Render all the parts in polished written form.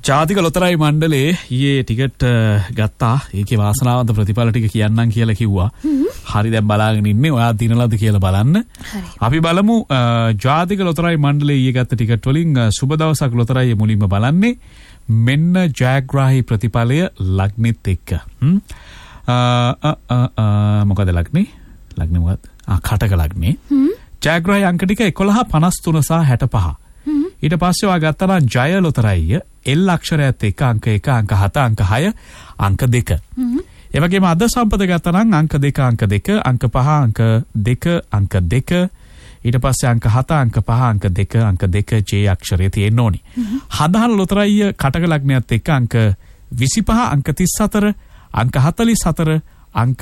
ජාතික ලොතරැයි මණ්ඩලයේ ඊයේ ටිකට් ගත්තා. ඒකේ වාසනාවන්ත ප්‍රතිඵල ටික කියන්නම් කියලා කිව්වා. හරි දැන් බලාගෙන ඉන්නේ. ඔයා දිනලාද කියලා බලන්න. අපි බලමු ජාතික ලොතරැයි මණ්ඩලයේ ඊයේ ගත්ත ටිකට් වලින් සුබ දවසක් ලොතරැයි මුලින්ම බලන්නේ. මෙන්න ජයග්‍රාහී ප්‍රතිඵලය ලග්නෙත් එක්ක. මොකද ලග්නේ? ලග්නේ මොකද? කටක ලග්නේ. ජයග්‍රාහී අංක ටික 11, 53 සහ 65. ඊට පස්සේ ඔයා ගත්තා නම් ජය ලොතරැයි L අක්ෂරයත් එක්ක අංක 1, අංක 7, අංක 6, අංක 2. ඒ වගේම අද සම්පත ගත්තා නම් අංක 2, අංක 2, අංක 5, අංක 2, අංක 2. ඊට පස්සේ අංක 7, අංක 5, අංක 2, අංක 2 J අක්ෂරය තියෙන්න ඕනි. හදාන ලොතරැයි කටක ලග්නයත් එක්ක අංක 25, අංක 34, අංක 44, අංක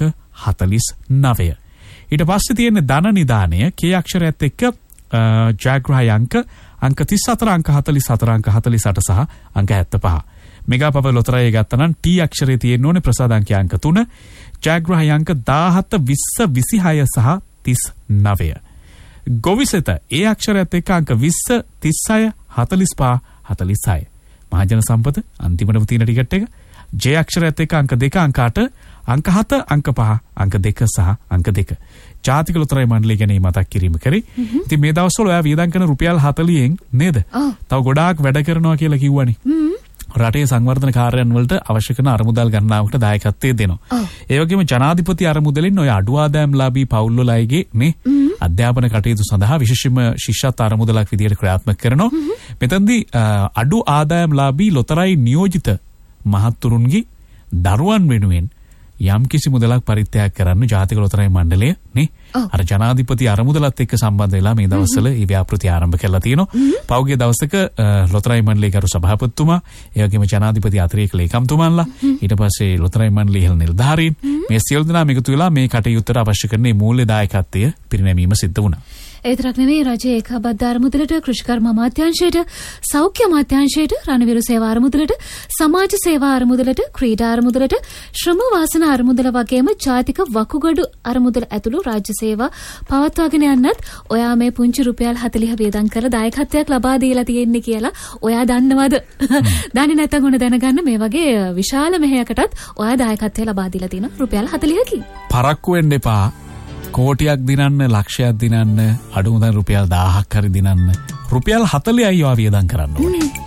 49. ඊට පස්සේ තියෙන ධන නිදානය K අක්ෂරයත් එක්ක ජයග්‍රාහී අංක 34, අංක 44, අංක 48 සහ අංක 75. මෙගා පව ලොතරැයි ගත්තා නම් T අක්ෂරයේ තියෙන්න ඕනේ ප්‍රසාද අංකය අංක 3. ජයග්‍රාහී අංක 17, 20, 26 සහ 39. ගොවිසෙත ඒ අක්ෂරයත් එක්ක අංක 20, 36, 45, 46. මහජන සම්පත අන්තිමටම තියෙන ටිකට් එක J අක්ෂරයත් එක්ක අංක 2, අංක 8, අංක 7, අංක 5, අංක 2 සහ අංක 2. ජාතික ලොතරැයි මණ්ඩලය ගැන මතක් කිරීම කරේ. ඉතින් මේ දවස්වල ඔයා වියදම් කරන රුපියල් 40න් නේද? තව ගොඩාක් වැඩ කරනවා කියලා කිව්වනේ. රටේ සංවර්ධන කාර්යයන් වලට අවශ්‍ය කරන අරමුදල් ගණනාවකට දායකත්වයේ දෙනවා. ඒ වගේම ජනාධිපති අරමුදලින් ඔය අඩු ආදායම්ලාභී පවුල් වල අයගේ මේ අධ්‍යාපන කටයුතු සඳහා විශේෂයෙන්ම ශිෂ්‍යත්ව අරමුදලක් විදියට ක්‍රියාත්මක කරනවා. මෙතනදී අඩු ආදායම්ලාභී ලොතරැයි නියෝජිත මහත්තුරුන්ගේ දරුවන් වෙනුවෙන් යම් කිසි මුදලක් පරිත්‍යාග කරන්න ජාතික ලොතරැයි මණ්ඩලය නේ අර ජනාධිපති අරමුදලත් එක්ක සම්බන්ධ වෙලා මේ දවස්වල මේ ව්‍යාපෘති ආරම්භ කරලා තියෙනවා. පෞද්ගලික දවසක ලොතරැයි මණ්ඩලයේ ගරු සභාපතිතුමා, ඒ වගේම ජනාධිපති අතිරේක ලේකම්තුමාන්ලා, ඊට පස්සේ ලොතරැයි මණ්ඩලයේ ඉහළ නිලධාරීන් මේ සියලු දෙනාම එකතු වෙලා මේ කටයුත්තට අවශ්‍ය කරන මේ මූල්‍ය දායකත්වය පිරිනැමීම සිද්ධ වුණා. ඒ තරක් නෙවෙයි රජයේ ඒකාබද්ධ අරමුදලට, කෘෂිකර්ම අමාත්‍යාංශයට, සෞඛ්‍ය අමාත්‍යාංශයට, රණවිරු සේවා අරමුදලට, සමාජ සේවා අරමුදලට, ක්‍රීඩා අරමුදලට, ශ්‍රම වාසන අරමුදල වගේම ජාතික වකුගඩු අරමුදල ඇතුළු රාජ්‍ය සේවා පවත්වාගෙන යන්නත් ඔයා මේ පුංචි රුපියල් 40 වියදම් කරලා දායකත්වයක් ලබා දීලා තියෙන්නේ කියලා ඔයා දන්නවද? දන්නේ නැත්නම් උන දැනගන්න මේ වගේ විශාල මෙහෙයකටත් ඔයා දායකත්වය ලබා දීලා තියෙනවා රුපියල් 40කින්. පරක්කු වෙන්න එපා. කෝටියක් දිනන්න, ලක්ෂයක් දිනන්න, අඩු මුදල් රුපියල් 1000ක් හරි දිනන්න රුපියල් 40යි ඔයා වියදම් කරන්න ඕනේ.